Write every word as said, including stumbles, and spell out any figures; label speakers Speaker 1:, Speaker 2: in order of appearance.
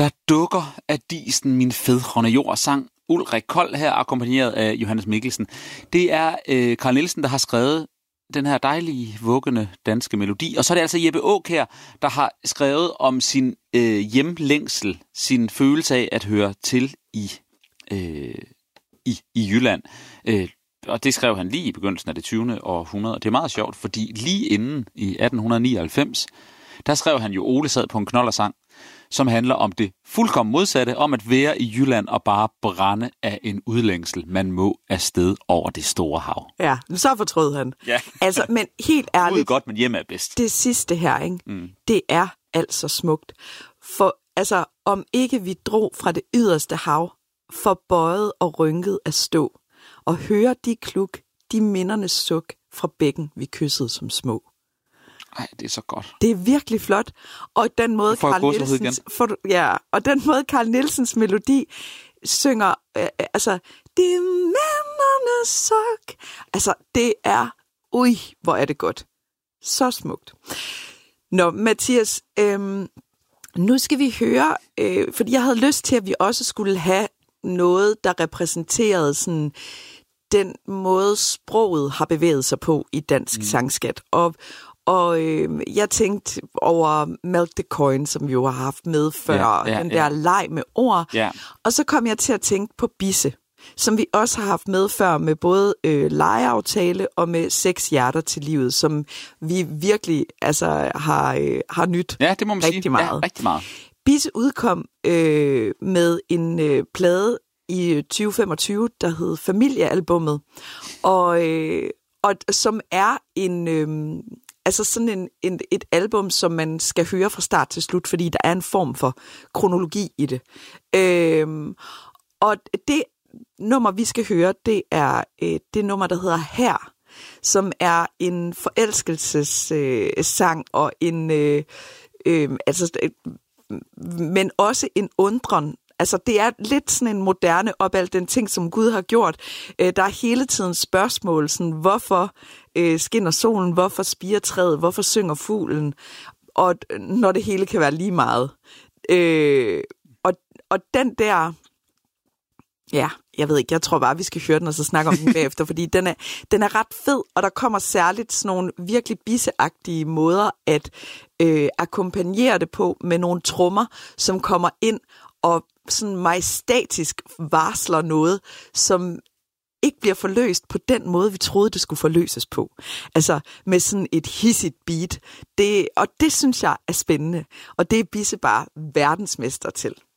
Speaker 1: Der dukker af disen min fædrende jord, sang Ulrik Kold her, akkompagneret af Johannes Mikkelsen. Det er øh, Carl Nielsen, der har skrevet den her dejlige, vuggende danske melodi. Og så er det altså Jeppe Aakjær, der har skrevet om sin øh, hjemlængsel, sin følelse af at høre til i, øh, i, i Jylland. Øh, og det skrev han lige i begyndelsen af det tyvende århundrede. Det er meget sjovt, fordi lige inden i atten nioghalvfems, der skrev han jo Ole sad på en knoldersang, som handler om det fuldkommen modsatte, om at være i Jylland og bare brænde af en udlængsel. Man må afsted over det store hav.
Speaker 2: Ja, så fortrød han.
Speaker 1: Ja.
Speaker 2: Altså, men helt ærligt.
Speaker 1: Ud godt, men hjemme er bedst.
Speaker 2: Det sidste her, ikke?
Speaker 1: Mm.
Speaker 2: Det er altså smukt. For altså, om ikke vi drog fra det yderste hav, forbøjet og rynket at stå, og høre de kluk, de mindernes suk fra bækken, vi kyssede som små.
Speaker 1: Ej, det er så godt.
Speaker 2: Det er virkelig flot. Og den måde Carl Nielsens, for, ja, og den måde Carl Nielsens melodi synger, øh, altså, det er mindernes suk. Altså, det er, ui, hvor er det godt. Så smukt. Nå, Mathias, øh, nu skal vi høre, øh, fordi jeg havde lyst til, at vi også skulle have noget, der repræsenterede sådan den måde, sproget har bevæget sig på i dansk mm. sangskat. Og, og øh, jeg tænkte over Milk the Coin, som vi jo har haft med før, ja, ja, den der ja. leg med ord. Ja. Og så kom jeg til at tænke på Bisse, som vi også har haft med før med både øh, legeaftale og med Seks hjerter til livet, som vi virkelig altså, har, øh, har nyt
Speaker 1: ja, det må man
Speaker 2: rigtig
Speaker 1: sige.
Speaker 2: meget.
Speaker 1: Ja, rigtig meget.
Speaker 2: Bisse udkom øh, med en øh, plade i tyve femogtyve, der hed Familiealbummet, og, øh, og som er en, øh, altså sådan en, en, et album, som man skal høre fra start til slut, fordi der er en form for kronologi i det. Øh, og det nummer, vi skal høre, det er øh, det nummer, der hedder Her, som er en forelskelsessang øh, og en, øh, øh, altså, øh, men også en undren. Altså, det er lidt sådan en moderne op alt den ting, som Gud har gjort. Øh, der er hele tiden spørgsmål, sådan, hvorfor øh, skinner solen, hvorfor spirer træet, hvorfor synger fuglen, og når det hele kan være lige meget. Øh, og, og den der, ja, jeg ved ikke, jeg tror bare, vi skal høre den, og så snakke om den bagefter, fordi den er, den er ret fed, og der kommer særligt sådan nogle virkelig bisseagtige måder at øh, akkompagnere det på med nogle trommer, som kommer ind og sådan majestatisk varsler noget, som ikke bliver forløst på den måde, vi troede, det skulle forløses på. Altså med sådan et hissigt beat. Det, og det synes jeg er spændende. Og det er Bisse bare verdensmester til.